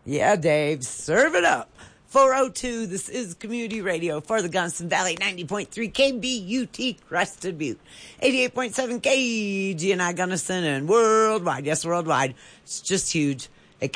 Yeah, Dave, serve it up. 402, this is Community Radio for the Gunnison Valley, 90.3 KBUT Crested Butte, 88.7 KGNI Gunnison, and worldwide, yes, worldwide, it's just huge, at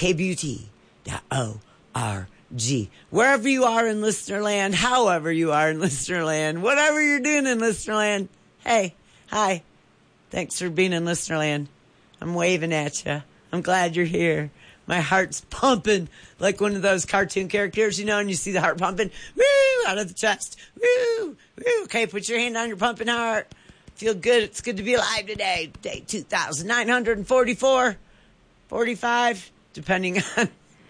KBUT.org. Wherever you are in listener land, however you are in listener land, whatever you're doing in listener land, hey, hi, thanks for being in listener land. I'm waving at you. I'm glad you're here. My heart's pumping like one of those cartoon characters, and you see the heart pumping, woo, out of the chest, woo, woo. Okay, put your hand on your pumping heart. Feel good. It's good to be alive today. Day 2,944, 45, depending on.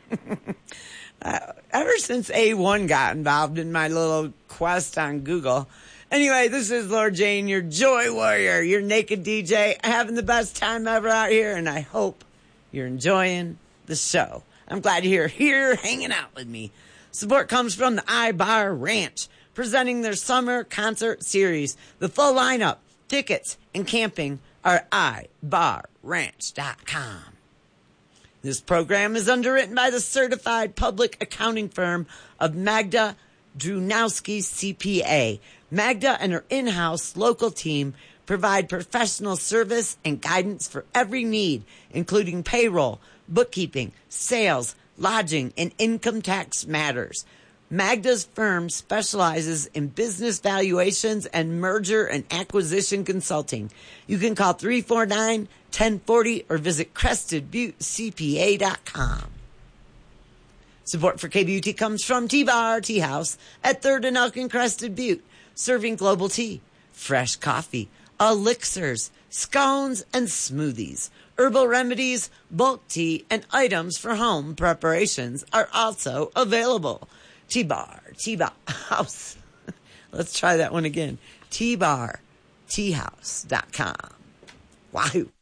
Ever since A1 got involved in my little quest on Google. Anyway, this is Lord Jane, your joy warrior, your naked DJ, having the best time ever out here, and I hope you're enjoying the show. I'm glad you're here hanging out with me. Support comes from the iBar Ranch, presenting their summer concert series. The full lineup, tickets, and camping are at ibarranch.com. This program is underwritten by the certified public accounting firm of Magda Drunowski CPA. Magda and her in-house local team provide professional service and guidance for every need, including payroll, bookkeeping, sales, lodging, and income tax matters. Magda's firm specializes in business valuations and merger and acquisition consulting. You can call 349-1040 or visit CrestedButteCPA.com. Support for KBUT comes from T-Bar Tea House at 3rd and Elk in Crested Butte, serving global tea, fresh coffee, elixirs, scones, and smoothies. Herbal remedies, bulk tea, and items for home preparations are also available. T-Bar House. Let's try that one again. TBarTeahouse.com. Wow.